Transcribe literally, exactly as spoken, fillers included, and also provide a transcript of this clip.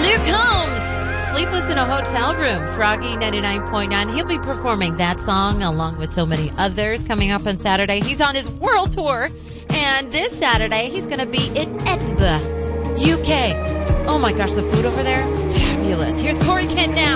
Luke Combs, Sleepless in a Hotel Room, Froggy ninety-nine point nine. He'll be performing that song along with so many others coming up on Saturday. He's on his world tour, and this Saturday he's going to be in Edinburgh, U K. Oh my gosh, the food over there, fabulous. Here's Corey Kent now.